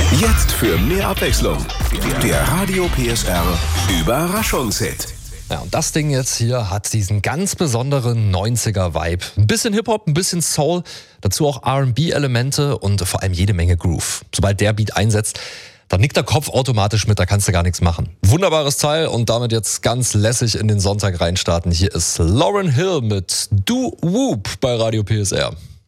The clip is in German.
Jetzt für mehr Abwechslung. Der Radio PSR Überraschungshit. Ja, und das Ding jetzt hier hat diesen ganz besonderen 90er-Vibe. Ein bisschen Hip-Hop, ein bisschen Soul, dazu auch R&B-Elemente und vor allem jede Menge Groove. Sobald der Beat einsetzt, dann nickt der Kopf automatisch mit, da kannst du gar nichts machen. Wunderbares Teil und damit jetzt ganz lässig in den Sonntag reinstarten. Hier ist Lauryn Hill mit Do Whoop bei Radio PSR.